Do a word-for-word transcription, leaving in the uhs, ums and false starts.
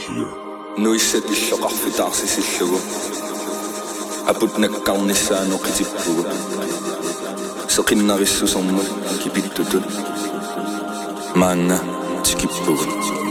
nuissatillоqarfitaarsisillugu aputnakkarnissaanu qitippugu seqinnarissusormut kipittutut maanna tikippugu